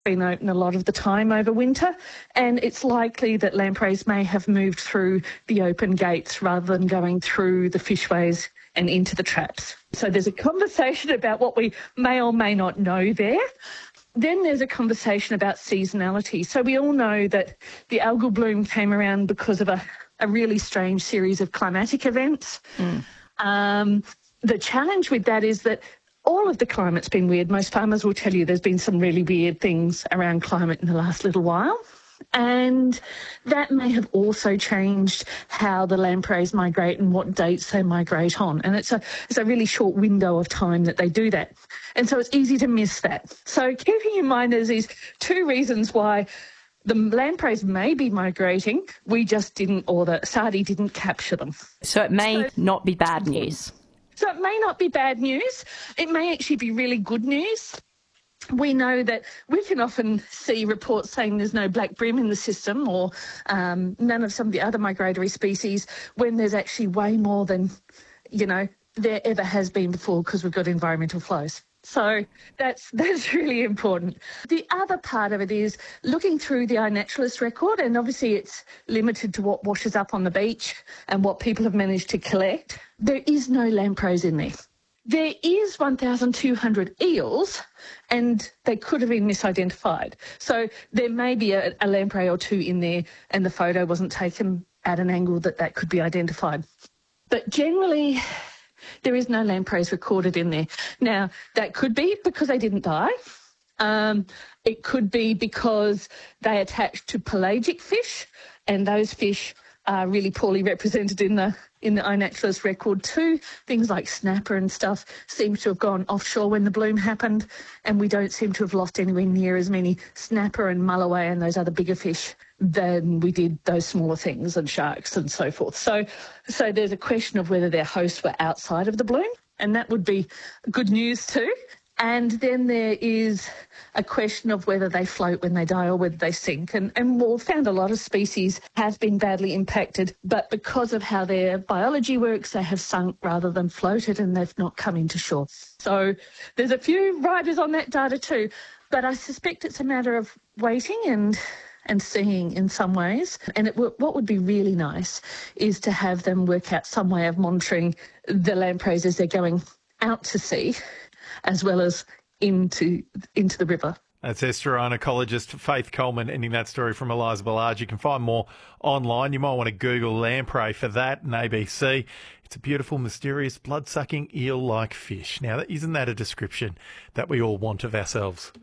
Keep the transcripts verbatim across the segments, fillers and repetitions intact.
been open a lot of the time over winter, and it's likely that lampreys may have moved through the open gates rather than going through the fishways and into the traps. So there's a conversation about what we may or may not know there. Then there's a conversation about seasonality. So we all know that the algal bloom came around because of a, a really strange series of climatic events. Mm. Um, the challenge with that is that all of the climate's been weird. Most farmers will tell you there's been some really weird things around climate in the last little while. And that may have also changed how the lampreys migrate and what dates they migrate on. And it's a it's a really short window of time that they do that. And so it's easy to miss that. So keeping in mind there's these two reasons why the lampreys may be migrating. We just didn't, or the S A R D I didn't capture them. So it may so, not be bad news. So it may not be bad news. It may actually be really good news. We know that we can often see reports saying there's no black bream in the system or um, none of some of the other migratory species when there's actually way more than, you know, there ever has been before because we've got environmental flows. So that's that's really important. The other part of it is looking through the iNaturalist record, and obviously it's limited to what washes up on the beach and what people have managed to collect. There is no lampreys in there. There is one thousand two hundred eels, and they could have been misidentified. So there may be a, a lamprey or two in there, and the photo wasn't taken at an angle that that could be identified. But generally, there is no lampreys recorded in there. Now, that could be because they didn't die. Um, it could be because they attached to pelagic fish, and those fish are really poorly represented in the in the iNaturalist record too. Things like snapper and stuff seem to have gone offshore when the bloom happened, and we don't seem to have lost anywhere near as many snapper and mulloway and those other bigger fish than we did those smaller things and sharks and so forth. So, so there's a question of whether their hosts were outside of the bloom, and that would be good news too. And then there is a question of whether they float when they die or whether they sink. And, and we've found a lot of species have been badly impacted, but because of how their biology works, they have sunk rather than floated, and they've not come into shore. So there's a few riders on that data too, but I suspect it's a matter of waiting and and seeing in some ways. And it, what would be really nice is to have them work out some way of monitoring the lampreys as they're going out to sea, as well as into into the river. That's estuarine ecologist Faith Coleman ending that story from Eliza Ballard. You can find more online. You might want to Google lamprey for that and A B C. It's a beautiful, mysterious, blood-sucking eel-like fish. Now, isn't that a description that we all want of ourselves?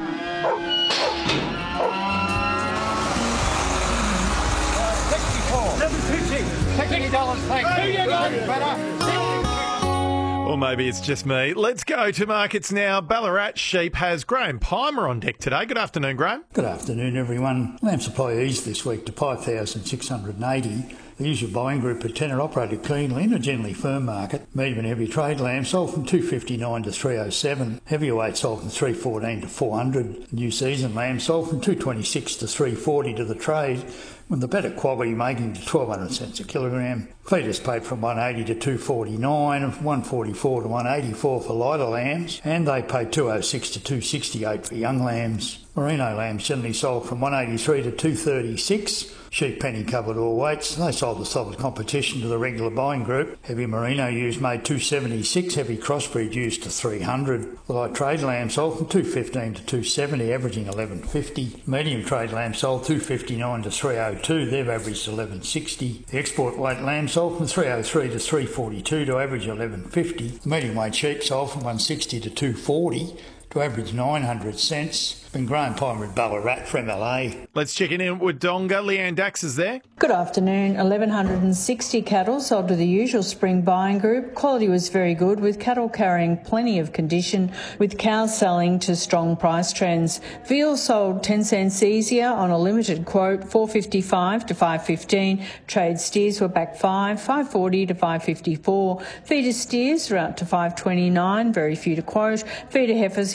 sixty dollars, thanks. Or maybe it's just me. Let's go to markets now. Ballarat Sheep has Graham Palmer on deck today. Good afternoon, Graham. Good afternoon, everyone. Lamb supply eased this week to five thousand six hundred eighty. The usual buying group per tenner operated cleanly in a generally firm market. Medium and heavy trade lamb sold from two fifty-nine to three oh seven. Heavier weight sold from three fourteen to four hundred. New season lamb sold from two twenty-six to three forty to the trade, with the better quality making to twelve hundred cents a kilogram. Feeders paid from one eighty to two forty-nine, one forty-four to one eighty-four for lighter lambs, and they paid two oh six to two sixty-eight for young lambs. Merino lambs generally sold from one eighty-three to two thirty-six. Sheep penny covered all weights. They sold the solid competition to the regular buying group. Heavy merino ewes made two seventy-six, heavy crossbreed ewes to three hundred. The light trade lamb sold from two fifteen to two seventy, averaging eleven fifty. Medium trade lamb sold two fifty-nine to three oh two, they've averaged eleven sixty. The export weight lamb sold from three oh three to three forty-two to average eleven fifty. The medium weight sheep sold from one sixty to two forty to average nine hundred cents. Been Graham Palmer at Ballarat for M L A. Let's check in with Wodonga. Leanne Dax is there. Good afternoon. eleven sixty cattle sold to the usual spring buying group. Quality was very good, with cattle carrying plenty of condition, with cows selling to strong price trends. Veal sold ten cents easier on a limited quote, four fifty-five to five fifteen. Trade steers were back five, five forty to five fifty-four. Feeder steers are out to five twenty-nine, very few to quote. Feeder heifers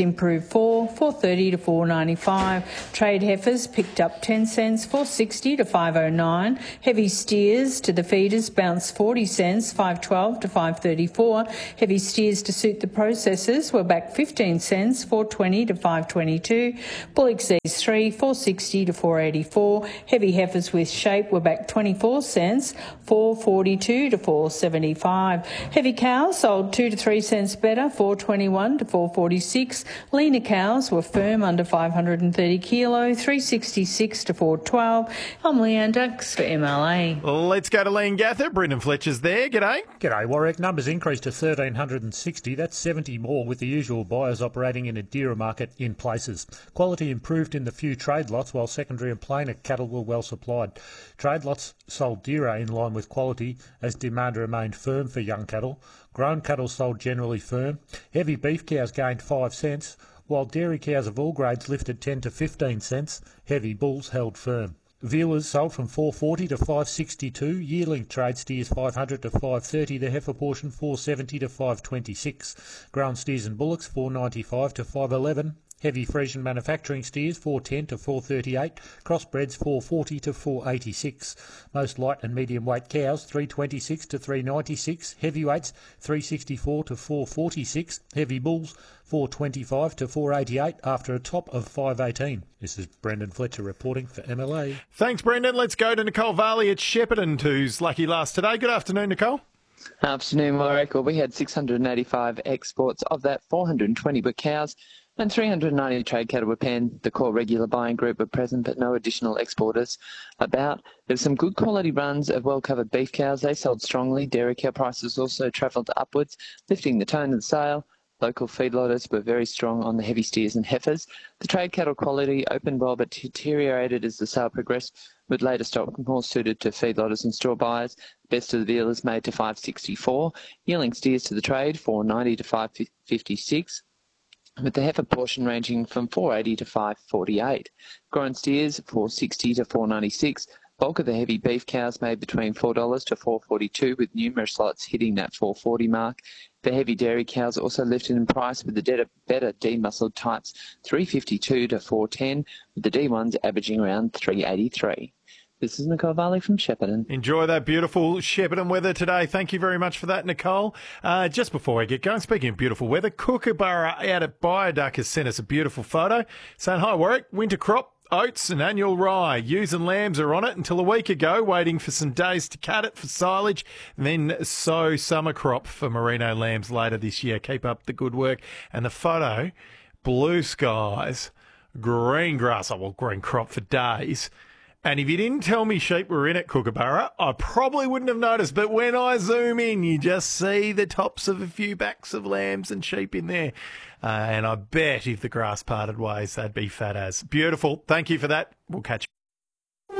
improved four, four thirty to four ninety-five. Trade heifers picked up ten cents, four sixty to five oh nine. Heavy steers to the feeders bounced forty cents, five twelve to five thirty-four. Heavy steers to suit the processors were back fifteen cents, four twenty to five twenty-two. Bullock Z's three, four sixty to four eighty-four. Heavy heifers with shape were back twenty-four cents, four forty-two to four seventy-five. Heavy cows sold two to three cents better, four twenty-one to four forty-six. Leaner cows were firm under five hundred thirty kilo, three sixty-six to four twelve. I'm Leanne Dux for M L A. Let's go to Leongatha. Brendan Fletcher's there. G'day. G'day, Warwick. Numbers increased to one thousand three hundred sixty. That's seventy more, with the usual buyers operating in a dearer market in places. Quality improved in the few trade lots, while secondary and plainer cattle were well supplied. Trade lots sold dearer in line with quality as demand remained firm for young cattle. Grown cattle sold generally firm. Heavy beef cows gained five cents, while dairy cows of all grades lifted ten to fifteen cents. Heavy bulls held firm. Vealers sold from four forty to five sixty-two, yearling trade steers five hundred to five thirty, the heifer portion four seventy to five twenty-six. Grown steers and bullocks four ninety-five to five eleven. Heavy Friesian manufacturing steers four ten to four thirty-eight, crossbreds four forty to four eighty-six. Most light and medium weight cows three twenty-six to three ninety-six, heavyweights three sixty-four to four forty-six, heavy bulls four twenty-five to four eighty-eight after a top of five eighteen. This is Brendan Fletcher reporting for M L A. Thanks, Brendan. Let's go to Nicole Varley at Shepparton, who's lucky last today. Good afternoon, Nicole. Afternoon, Warwick. Well, we had six hundred eighty-five exports. Of that, four hundred twenty were cows and three hundred ninety trade cattle were penned. The core regular buying group were present, but no additional exporters about. There's some good quality runs of well-covered beef cows. They sold strongly. Dairy cow prices also travelled upwards, lifting the tone of the sale. Local feedlotters were very strong on the heavy steers and heifers. The trade cattle quality opened well but deteriorated as the sale progressed, with later stock more suited to feedlotters and straw buyers. Best of the dealers made to five sixty-four. Yearling steers to the trade four ninety to five fifty-six, with the heifer portion ranging from four eighty to five forty-eight. Grown steers four sixty to four ninety-six. Bulk of the heavy beef cows made between four dollars to four forty-two, with numerous lots hitting that four forty mark. The heavy dairy cows also lifted in price, with the better demuscled types three fifty-two to four ten, with the D ones averaging around three eighty-three. This is Nicole Varley from Shepparton. Enjoy that beautiful Shepparton weather today. Thank you very much for that, Nicole. Uh, just before I get going, speaking of beautiful weather, Kookaburra out at Bioduck has sent us a beautiful photo saying, "Hi, Warwick, winter crop, oats and annual rye. Ewes and lambs are on it until a week ago, waiting for some days to cut it for silage, then sow summer crop for merino lambs later this year. Keep up the good work." And the photo, blue skies, green grass, oh, well, green crop for days. And if you didn't tell me sheep were in at Kookaburra, I probably wouldn't have noticed. But when I zoom in, you just see the tops of a few backs of lambs and sheep in there. Uh, and I bet if the grass parted ways, they'd be fat as. Beautiful. Thank you for that. We'll catch you.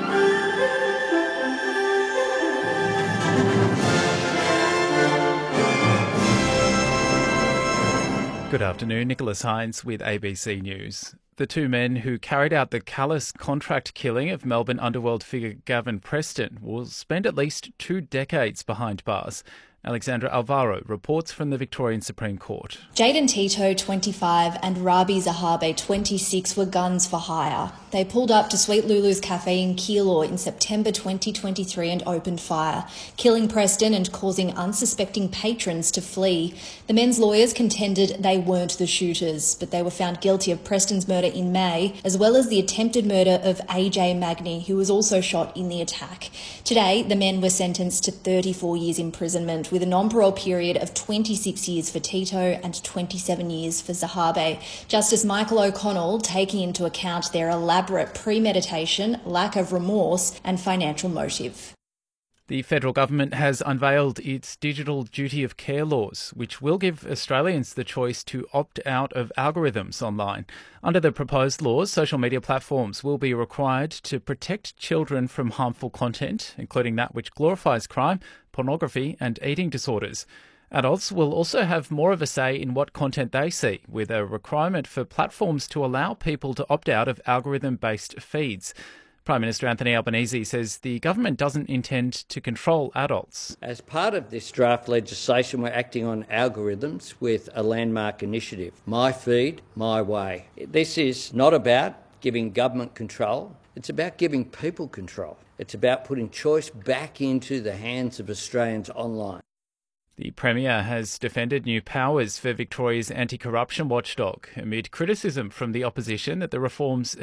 Good afternoon, Nicholas Hines with A B C News. The two men who carried out the callous contract killing of Melbourne underworld figure Gavin Preston will spend at least two decades behind bars. Alexandra Alvaro reports from the Victorian Supreme Court. Jaden Tito, twenty-five, and Rabi Zahabe, twenty-six, were guns for hire. They pulled up to Sweet Lulu's Cafe in Keilor in September twenty twenty-three and opened fire, killing Preston and causing unsuspecting patrons to flee. The men's lawyers contended they weren't the shooters, but they were found guilty of Preston's murder in May, as well as the attempted murder of A J Magny, who was also shot in the attack. Today, the men were sentenced to thirty-four years imprisonment, with a non-parole period of twenty-six years for Tito and twenty-seven years for Zahabe. Justice Michael O'Connell taking into account their elaborate premeditation, lack of remorse and financial motive. The federal government has unveiled its digital duty of care laws, which will give Australians the choice to opt out of algorithms online. Under the proposed laws, social media platforms will be required to protect children from harmful content, including that which glorifies crime, pornography and eating disorders. Adults will also have more of a say in what content they see, with a requirement for platforms to allow people to opt out of algorithm-based feeds. Prime Minister Anthony Albanese says the government doesn't intend to control adults. As part of this draft legislation, we're acting on algorithms with a landmark initiative, My Feed, My Way. This is not about giving government control, it's about giving people control. It's about putting choice back into the hands of Australians online. The Premier has defended new powers for Victoria's anti-corruption watchdog amid criticism from the opposition that the reforms